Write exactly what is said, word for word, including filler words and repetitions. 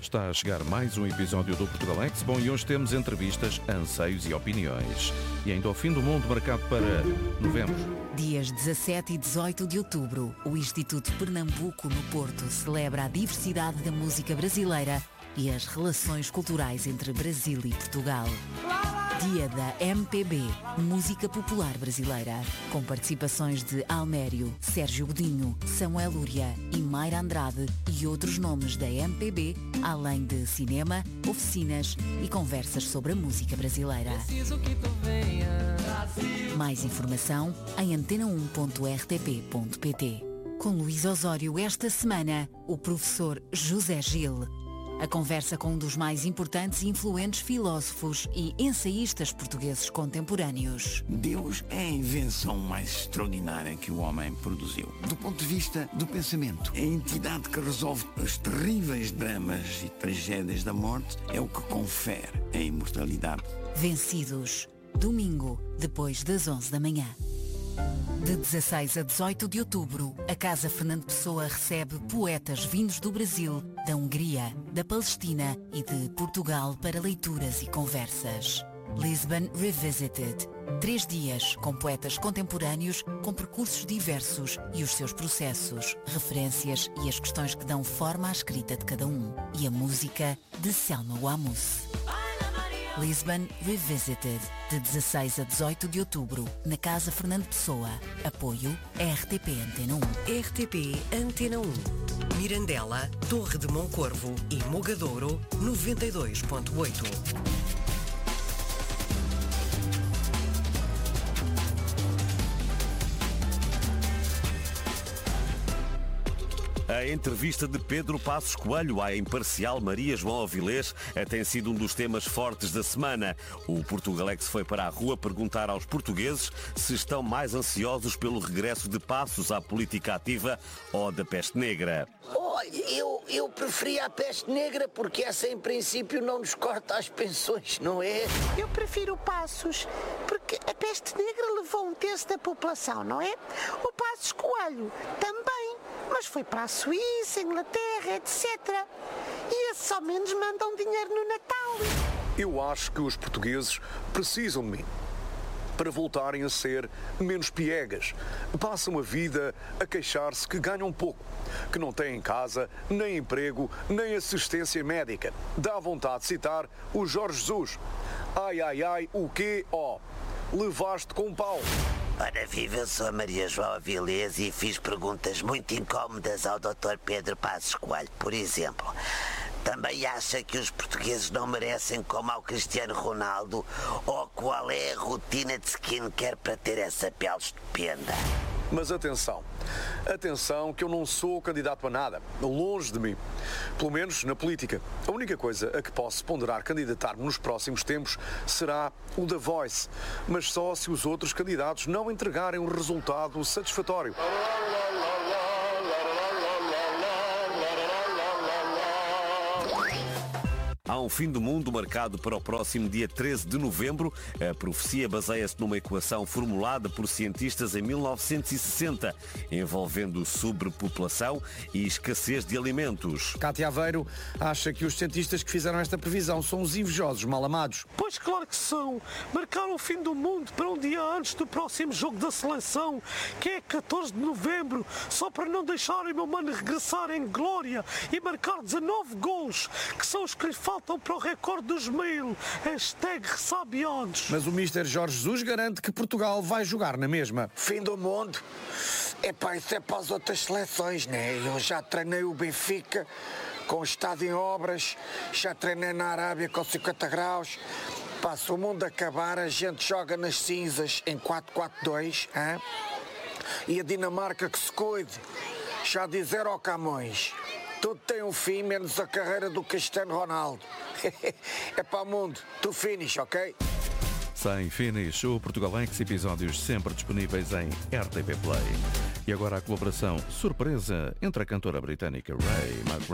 Está a chegar mais um episódio do Portugalex. Bom, e hoje temos entrevistas, anseios e opiniões. E ainda ao fim do mundo marcado para novembro. Dias dezassete e dezoito de outubro, o Instituto Pernambuco no Porto celebra a diversidade da música brasileira e as relações culturais entre Brasil e Portugal. Dia da M P B, Música Popular Brasileira, com participações de Almério, Sérgio Godinho, Samuel Lúria e Mayra Andrade e outros nomes da M P B, além de cinema, oficinas e conversas sobre a música brasileira. Mais informação em antena um ponto r t p ponto p t. Com Luís Osório esta semana, o professor José Gil. A conversa com um dos mais importantes e influentes filósofos e ensaístas portugueses contemporâneos. Deus é a invenção mais extraordinária que o homem produziu. Do ponto de vista do pensamento, a entidade que resolve os terríveis dramas e tragédias da morte é o que confere a imortalidade. Vencidos. Domingo, depois das onze da manhã. De dezasseis a dezoito de outubro, a Casa Fernando Pessoa recebe poetas vindos do Brasil, da Hungria, da Palestina e de Portugal para leituras e conversas. Lisbon Revisited. Três dias com poetas contemporâneos, com percursos diversos e os seus processos, referências e as questões que dão forma à escrita de cada um. E a música de Selma Wamus. Lisbon Revisited, de dezasseis a dezoito de outubro, na Casa Fernando Pessoa. Apoio R T P Antena um. R T P Antena um. Mirandela, Torre de Moncorvo e Mogadouro, noventa e dois ponto oito. A entrevista de Pedro Passos Coelho à imparcial Maria João Avilés tem sido um dos temas fortes da semana. O Portugalex foi para a rua perguntar aos portugueses se estão mais ansiosos pelo regresso de Passos à política ativa ou da peste negra. Olha, eu, eu preferia a peste negra porque essa em princípio não nos corta as pensões, não é? Eu prefiro Passos porque a peste negra levou um terço da população, não é? O Passos Coelho também, mas foi para a Suíça, Inglaterra, etcétera. E esses ao menos mandam dinheiro no Natal. Eu acho que os portugueses precisam de mim para voltarem a ser menos piegas. Passam a vida a queixar-se que ganham pouco, que não têm casa, nem emprego, nem assistência médica. Dá vontade de citar o Jorge Jesus. Ai, ai, ai, o quê? Ó, oh, levaste com pau. Ora viva, eu sou a Maria João Avilés e fiz perguntas muito incómodas ao doutor Pedro Passos Coelho. Por exemplo, também acha que os portugueses não merecem como ao Cristiano Ronaldo? Ou qual é a rotina de skincare para ter essa pele estupenda? Mas atenção, atenção que eu não sou candidato a nada, longe de mim. Pelo menos na política. A única coisa a que posso ponderar candidatar-me nos próximos tempos será o da Voice, mas só se os outros candidatos não entregarem um resultado satisfatório. Há um fim do mundo marcado para o próximo dia treze de novembro. A profecia baseia-se numa equação formulada por cientistas em mil novecentos e sessenta, envolvendo sobrepopulação e escassez de alimentos. Cátia Aveiro acha que os cientistas que fizeram esta previsão são os invejosos mal amados. Pois claro que são. Marcaram o fim do mundo para um dia antes do próximo jogo da seleção, que é catorze de novembro, só para não deixarem o meu mano regressar em glória e marcar dezanove gols, que são os que lhe faltam para o recorde dos mil. Hashtag ressabiados. Mas o mister Jorge Jesus garante que Portugal vai jogar na mesma. Fim do mundo? Epá, isso é para as outras seleções, né? Eu já treinei o Benfica com o estádio em obras, já treinei na Arábia com cinquenta graus. Pá, se o mundo acabar, a gente joga nas cinzas em quatro quatro dois, hein? E a Dinamarca que se cuide. Já dizer ao Camões, tudo tem um fim, menos a carreira do Cristiano Ronaldo. É para o mundo, tu finish, ok? Sem finish, o Portugalex, episódios sempre disponíveis em R T P Play. E agora a colaboração surpresa entre a cantora britânica Ray McGrath